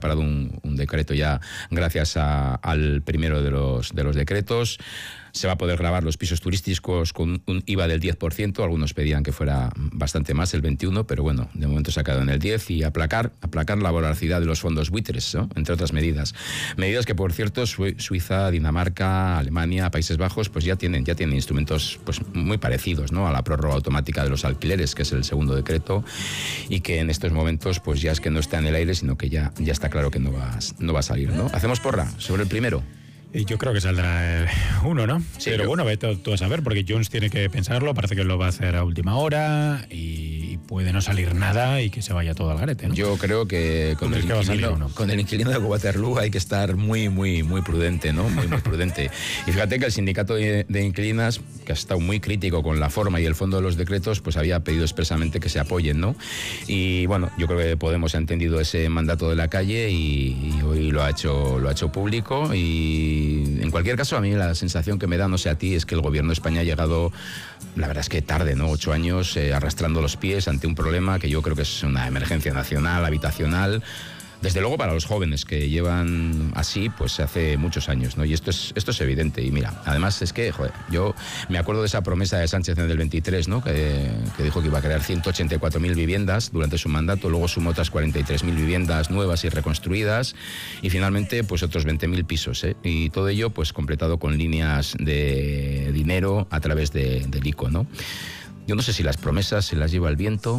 preparado un decreto ya gracias al primero de los decretos. Se va a poder gravar los pisos turísticos con un IVA del 10%, algunos pedían que fuera bastante más, el 21%, pero bueno, de momento se ha quedado en el 10%, y aplacar la voracidad de los fondos buitres, ¿no? Entre otras medidas. Medidas que, por cierto, Suiza, Dinamarca, Alemania, Países Bajos, pues ya tienen instrumentos pues muy parecidos, ¿no? A la prórroga automática de los alquileres, que es el segundo decreto, y que en estos momentos pues ya es que no está en el aire, sino que ya está claro que no va a salir, ¿no? Hacemos porra sobre el primero. Yo creo que saldrá uno, ¿no? Sí, pero bueno, vete tú a saber, porque Junts tiene que pensarlo, parece que lo va a hacer a última hora y puede no salir nada y que se vaya todo al garete, ¿no? Yo creo que con el inquilino de Waterloo hay que estar muy, muy, muy prudente, ¿no? Muy, muy prudente. Y fíjate que el sindicato de inquilinas, que ha estado muy crítico con la forma y el fondo de los decretos, pues había pedido expresamente que se apoyen, ¿no? Y bueno, yo creo que Podemos ha entendido ese mandato de la calle y hoy lo ha hecho público. Y en cualquier caso, a mí la sensación que me da, no sé a ti, es que el gobierno de España ha llegado, la verdad es que tarde, ¿no? 8 años arrastrando los pies ante un problema que yo creo que es una emergencia nacional, habitacional. Desde luego para los jóvenes que llevan así pues hace muchos años, ¿no? Y esto es evidente. Y mira, además es que, joder, yo me acuerdo de esa promesa de Sánchez en el 23, ¿no? Que dijo que iba a crear 184.000 viviendas durante su mandato, luego sumó otras 43.000 viviendas nuevas y reconstruidas, y finalmente pues otros 20.000 pisos, ¿eh? Y todo ello pues completado con líneas de dinero a través del ICO, ¿no? Yo no sé si las promesas se las lleva el viento.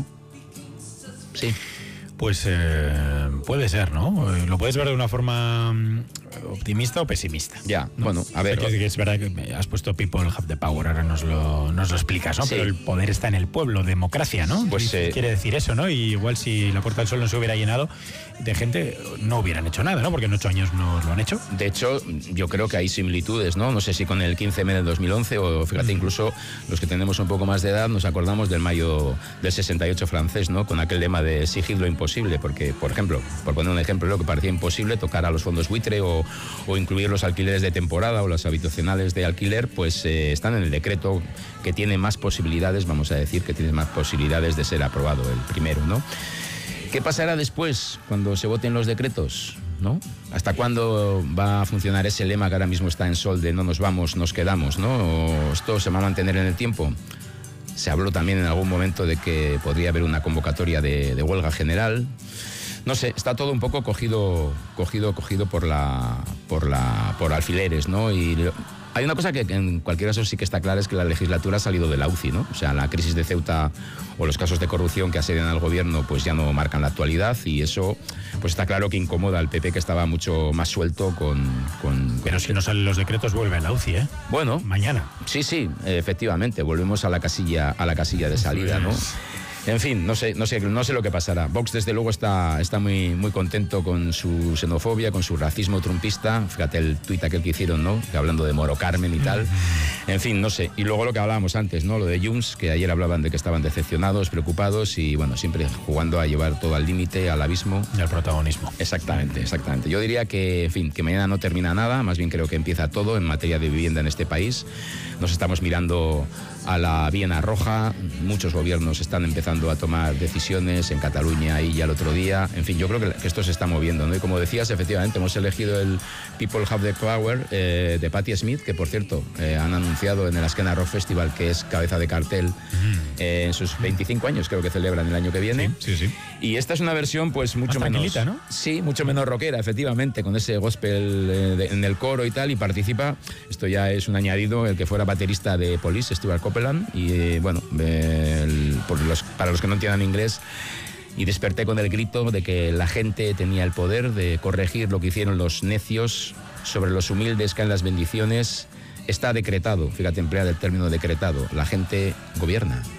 Sí. Pues puede ser, ¿no? Lo puedes ver de una forma optimista o pesimista. Ya, ¿no? bueno, a ver. Es verdad que has puesto people have the power, ahora nos lo explicas, ¿no? Sí. Pero el poder está en el pueblo, democracia, ¿no? Pues quiere decir eso, ¿no? Y igual si la Puerta del Sol no se hubiera llenado de gente, no hubieran hecho nada, ¿no? Porque en 8 años no lo han hecho. De hecho, yo creo que hay similitudes, ¿no? No sé si con el 15M del 2011 o, fíjate, incluso los que tenemos un poco más de edad nos acordamos del mayo del 68 francés, ¿no? Con aquel lema de exigir lo imposible, porque, por ejemplo, por poner un ejemplo, lo que parecía imposible, tocar a los fondos buitre o incluir los alquileres de temporada o las habitacionales de alquiler, pues están en el decreto que tiene más posibilidades, vamos a decir, que tiene más posibilidades de ser aprobado, el primero, ¿no? ¿Qué pasará después cuando se voten los decretos, ¿no? ¿Hasta cuándo va a funcionar ese lema que ahora mismo está en sol de no nos vamos, nos quedamos, ¿no? ¿O esto se va a mantener en el tiempo? Se habló también en algún momento de que podría haber una convocatoria de huelga general. No sé, está todo un poco cogido por alfileres, ¿no? Y hay una cosa que en cualquier caso sí que está clara, es que la legislatura ha salido de la UCI, ¿no? O sea, la crisis de Ceuta o los casos de corrupción que asedian al gobierno pues ya no marcan la actualidad, y eso pues está claro que incomoda al PP, que estaba mucho más suelto Pero si no salen los decretos vuelve a la UCI, ¿eh? Bueno. Mañana. Sí, efectivamente, volvemos a la casilla de salida, ¿no? En fin, no sé lo que pasará. Vox, desde luego, está muy, muy contento con su xenofobia, con su racismo trumpista. Fíjate el tuit aquel que hicieron, ¿no? Que hablando de Moro Carmen y tal. En fin, no sé. Y luego lo que hablábamos antes, ¿no? Lo de Junts, que ayer hablaban de que estaban decepcionados, preocupados y, bueno, siempre jugando a llevar todo al límite, al abismo. Y al protagonismo. Exactamente. Yo diría que, en fin, que mañana no termina nada. Más bien creo que empieza todo en materia de vivienda en este país. Nos estamos mirando a la Viena Roja. Muchos gobiernos están empezando a tomar decisiones en Cataluña y ya el otro día. En fin, yo creo que esto se está moviendo, ¿no? Y como decías, efectivamente, hemos elegido el People Have the Power de Patti Smith, que por cierto han anunciado en el Askena Rock Festival que es cabeza de cartel en sus 25 años, creo que celebran el año que viene. Sí. Y esta es una versión pues mucho menos, ¿no? Sí, mucho menos rockera, efectivamente, con ese gospel en el coro y tal, y participa, esto ya es un añadido, el que fuera baterista de Police, Stuart Copeland, y bueno, para los que no entiendan inglés, y desperté con el grito de que la gente tenía el poder de corregir lo que hicieron los necios, sobre los humildes caen las bendiciones. Está decretado, fíjate, emplea el término decretado, la gente gobierna.